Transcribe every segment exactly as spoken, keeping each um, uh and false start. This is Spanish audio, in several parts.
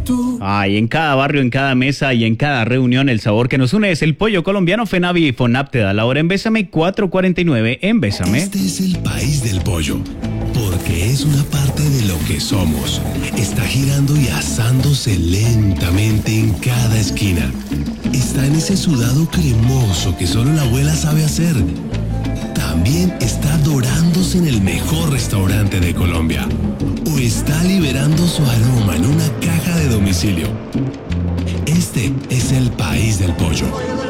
Ay, en cada barrio, en cada mesa y en cada reunión el sabor que nos une es el pollo colombiano. Fenavi y Fonap te da la hora en Bésame, cuatro cuarenta y nueve en Bésame. Este es el país del pollo, porque es una parte de lo que somos. Está girando y asándose lentamente en cada esquina. Está en ese sudado cremoso que solo la abuela sabe hacer. También está dorándose en el mejor restaurante de Colombia. O está liberando su aroma en una caja de domicilio. Este es el país del pollo.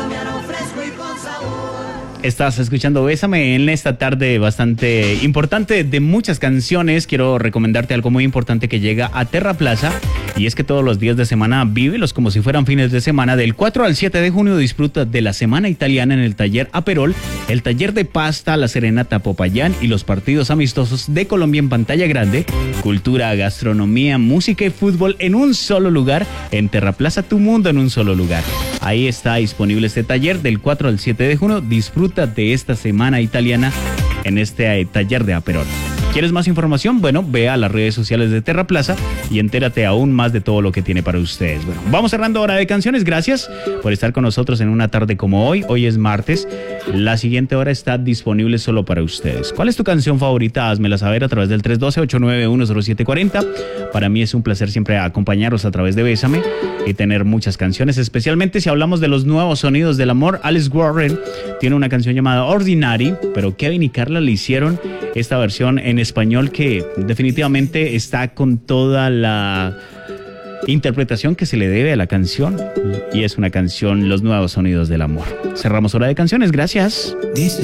Estás escuchando Bésame en esta tarde bastante importante de muchas canciones. Quiero recomendarte algo muy importante que llega a Terra Plaza. Y es que todos los días de semana vívelos como si fueran fines de semana. Del cuatro al siete de junio disfruta de la Semana Italiana en el taller Aperol, el taller de pasta, la serenata Popayán y los partidos amistosos de Colombia en pantalla grande. Cultura, gastronomía, música y fútbol en un solo lugar. En Terra Plaza, tu mundo en un solo lugar. Ahí está disponible este taller del cuatro al siete de junio. Disfruta de esta Semana Italiana en este taller de Aperol. ¿Quieres más información? Bueno, ve a las redes sociales de Terra Plaza y entérate aún más de todo lo que tiene para ustedes. Bueno, vamos cerrando hora de canciones. Gracias por estar con nosotros en una tarde como hoy. Hoy es martes. La siguiente hora está disponible solo para ustedes. ¿Cuál es tu canción favorita? Házmela saber a través del tres uno dos, ocho nueve uno, cero siete cuatro cero. Para mí es un placer siempre acompañaros a través de Bésame y tener muchas canciones, especialmente si hablamos de los nuevos sonidos del amor. Alice Warren tiene una canción llamada Ordinary, pero Kevin y Carla le hicieron esta versión en español que definitivamente está con toda la interpretación que se le debe a la canción, y es una canción, Los Nuevos Sonidos del Amor. Cerramos hora de canciones, gracias.